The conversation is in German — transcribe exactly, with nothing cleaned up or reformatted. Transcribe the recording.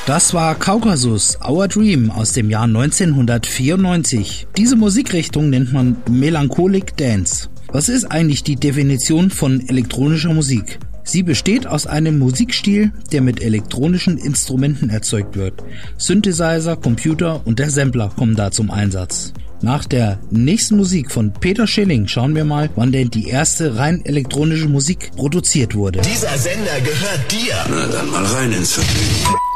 Das war Kaukasus, Our Dream aus dem Jahr neunzehnhundertvierundneunzig. Diese Musikrichtung nennt man Melancholic Dance. Was ist eigentlich die Definition von elektronischer Musik? Sie besteht aus einem Musikstil, der mit elektronischen Instrumenten erzeugt wird. Synthesizer, Computer und der Sampler kommen da zum Einsatz. Nach der nächsten Musik von Peter Schilling schauen wir mal, wann denn die erste rein elektronische Musik produziert wurde. Dieser Sender gehört dir. Na dann mal rein ins Vergnügen.